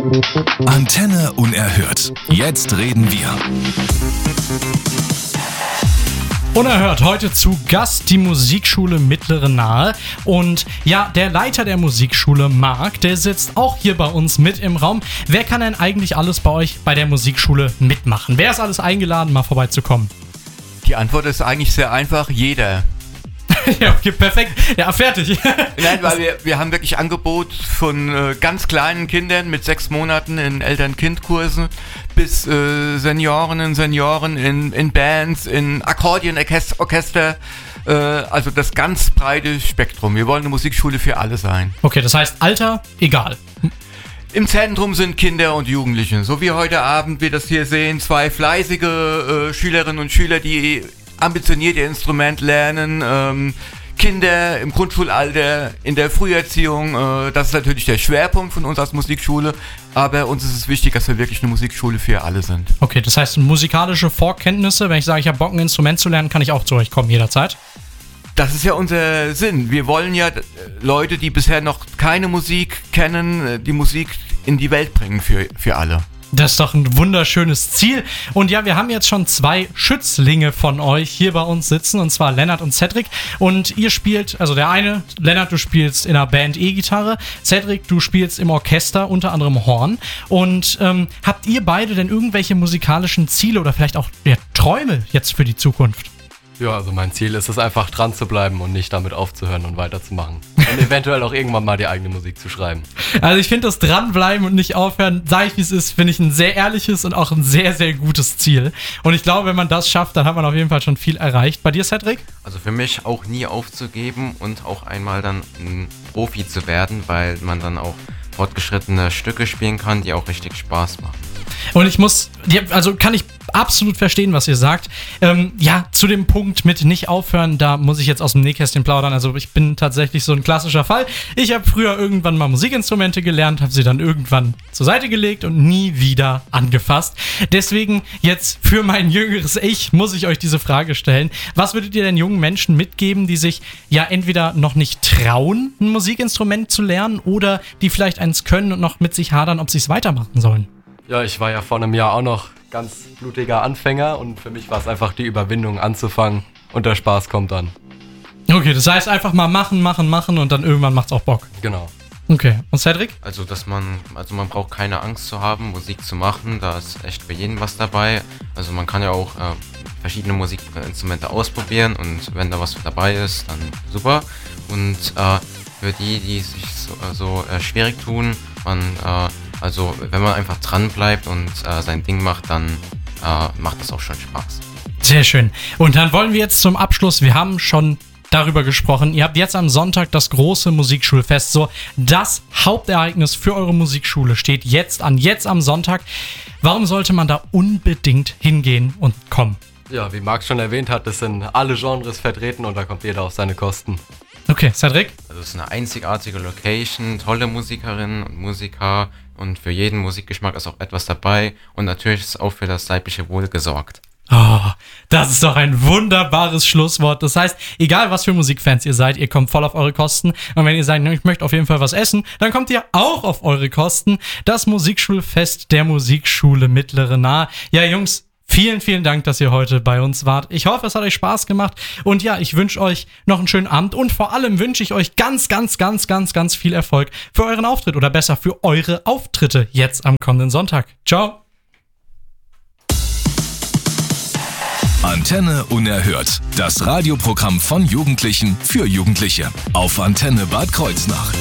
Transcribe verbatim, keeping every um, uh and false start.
Antenne Unerhört. Jetzt reden wir. Unerhört, heute zu Gast die Musikschule Mittlere Nahe. Und ja, der Leiter der Musikschule, Marc, der sitzt auch hier bei uns mit im Raum. Wer kann denn eigentlich alles bei euch bei der Musikschule mitmachen? Wer ist alles eingeladen, mal vorbeizukommen? Die Antwort ist eigentlich sehr einfach, jeder. Ja, okay, perfekt. Ja, fertig. Nein, weil wir, wir haben wirklich Angebot von äh, ganz kleinen Kindern mit sechs Monaten in Eltern-Kind-Kursen bis äh, Seniorinnen und Senioren in, in Bands, in Akkordeon-Orchester, äh, also das ganz breite Spektrum. Wir wollen eine Musikschule für alle sein. Okay, das heißt Alter, egal. Im Zentrum sind Kinder und Jugendliche. So wie heute Abend wir das hier sehen, zwei fleißige äh, Schülerinnen und Schüler, die ambitioniert ihr Instrument lernen, ähm, Kinder im Grundschulalter, in der Früherziehung, äh, das ist natürlich der Schwerpunkt von uns als Musikschule, aber uns ist es wichtig, dass wir wirklich eine Musikschule für alle sind. Okay, das heißt musikalische Vorkenntnisse, wenn ich sage, ich habe Bock ein Instrument zu lernen, kann ich auch zu euch kommen jederzeit? Das ist ja unser Sinn. Wir wollen ja Leute, die bisher noch keine Musik kennen, die Musik in die Welt bringen für, für alle. Das ist doch ein wunderschönes Ziel. Und ja, wir haben jetzt schon zwei Schützlinge von euch hier bei uns sitzen, und zwar Lennart und Cedric. Und ihr spielt, also der eine, Lennart, du spielst in der Band E-Gitarre, Cedric, du spielst im Orchester, unter anderem Horn. Und ähm, habt ihr beide denn irgendwelche musikalischen Ziele oder vielleicht auch ja, Träume jetzt für die Zukunft? Ja, also mein Ziel ist es einfach, dran zu bleiben und nicht damit aufzuhören und weiterzumachen. Und eventuell auch irgendwann mal die eigene Musik zu schreiben. Also ich finde das Dranbleiben und nicht aufhören, sag ich wie es ist, finde ich ein sehr ehrliches und auch ein sehr, sehr gutes Ziel. Und ich glaube, wenn man das schafft, dann hat man auf jeden Fall schon viel erreicht. Bei dir, Cedric? Also für mich auch nie aufzugeben und auch einmal dann ein Profi zu werden, weil man dann auch fortgeschrittene Stücke spielen kann, die auch richtig Spaß machen. Und ich muss, also kann ich absolut verstehen, was ihr sagt. Ähm, ja, zu dem Punkt mit nicht aufhören, da muss ich jetzt aus dem Nähkästchen plaudern. Also ich bin tatsächlich so ein klassischer Fall. Ich habe früher irgendwann mal Musikinstrumente gelernt, habe sie dann irgendwann zur Seite gelegt und nie wieder angefasst. Deswegen jetzt für mein jüngeres Ich muss ich euch diese Frage stellen. Was würdet ihr denn jungen Menschen mitgeben, die sich ja entweder noch nicht trauen, ein Musikinstrument zu lernen oder die vielleicht eins können und noch mit sich hadern, ob sie es weitermachen sollen? Ja, ich war ja vor einem Jahr auch noch ganz blutiger Anfänger und für mich war es einfach die Überwindung anzufangen und der Spaß kommt dann. Okay, das heißt einfach mal machen, machen, machen und dann irgendwann macht's auch Bock. Genau. Okay, und Cedric? Also, dass man, also man braucht keine Angst zu haben, Musik zu machen, da ist echt für jeden was dabei. Also man kann ja auch äh, verschiedene Musikinstrumente ausprobieren und wenn da was dabei ist, dann super. Und äh, für die, die sich so, äh, so äh, schwierig tun, man äh, Also wenn man einfach dran bleibt und äh, sein Ding macht, dann äh, macht das auch schon Spaß. Sehr schön. Und dann wollen wir jetzt zum Abschluss, wir haben schon darüber gesprochen, ihr habt jetzt am Sonntag das große Musikschulfest, so das Hauptereignis für eure Musikschule steht jetzt an, jetzt am Sonntag. Warum sollte man da unbedingt hingehen und kommen? Ja, wie Marc schon erwähnt hat, das sind alle Genres vertreten und da kommt jeder auf seine Kosten. Okay, Cedric? Also es ist eine einzigartige Location, tolle Musikerinnen und Musiker und für jeden Musikgeschmack ist auch etwas dabei und natürlich ist auch für das leibliche Wohl gesorgt. Oh, das ist doch ein wunderbares Schlusswort. Das heißt, egal was für Musikfans ihr seid, ihr kommt voll auf eure Kosten. Und wenn ihr sagt, ich möchte auf jeden Fall was essen, dann kommt ihr auch auf eure Kosten. Das Musikschulfest der Musikschule Mittlere Nahe. Ja, Jungs, vielen, vielen Dank, dass ihr heute bei uns wart. Ich hoffe, es hat euch Spaß gemacht. Und ja, ich wünsche euch noch einen schönen Abend. Und vor allem wünsche ich euch ganz, ganz, ganz, ganz, ganz viel Erfolg für euren Auftritt. Oder besser für eure Auftritte jetzt am kommenden Sonntag. Ciao. Antenne Unerhört. Das Radioprogramm von Jugendlichen für Jugendliche. Auf Antenne Bad Kreuznach.